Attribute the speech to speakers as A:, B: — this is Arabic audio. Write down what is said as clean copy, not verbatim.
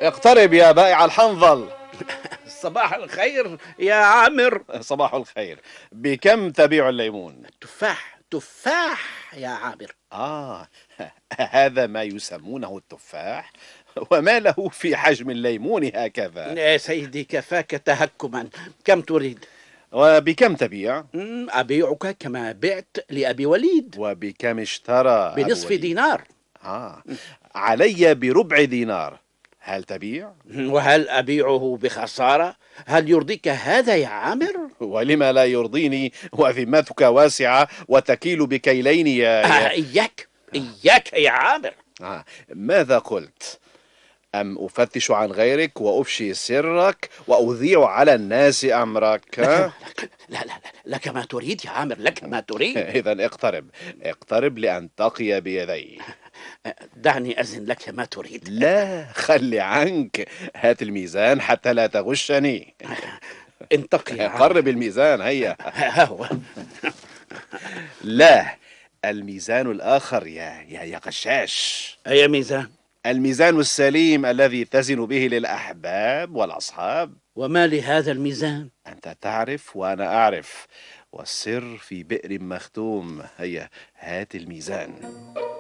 A: اقترب يا بائع الحنظل.
B: صباح الخير يا عامر.
A: صباح الخير. بكم تبيع الليمون؟
B: تفاح يا عامر.
A: آه هذا ما يسمونه التفاح؟ وما له في حجم الليمون هكذا؟
B: يا سيدي كفاك تهكما. كم تريد؟
A: وبكم تبيع؟
B: أبيعك كما بعت لأبي وليد.
A: وبكم اشترى أبو
B: بنصف
A: وليد؟
B: دينار.
A: آه علي بربع دينار، هل تبيع؟
B: وهل أبيعه بخسارة؟ هل يرضيك هذا يا عامر؟
A: ولما لا يرضيني وذمتك واسعة وتكيل بكيلين
B: إياك يا عامر.
A: ماذا قلت؟ أم أفتش عن غيرك وأفشي سرك وأذيع على الناس أمرك؟
B: لك ما تريد يا عامر، لك ما تريد.
A: إذا اقترب لأنتقي بيدي.
B: دعني أزن لك ما تريد.
A: لا، خلي عنك، هات الميزان حتى لا تغشني.
B: انتقي يا عامر.
A: قرب الميزان هيا.
B: ها هو.
A: لا، الميزان الآخر يا غشاش.
B: أي ميزان؟
A: الميزان السليم الذي تزن به للأحباب والأصحاب.
B: وما لهذا الميزان؟
A: أنت تعرف وأنا أعرف، والسر في بئر مختوم. هيا هات الميزان.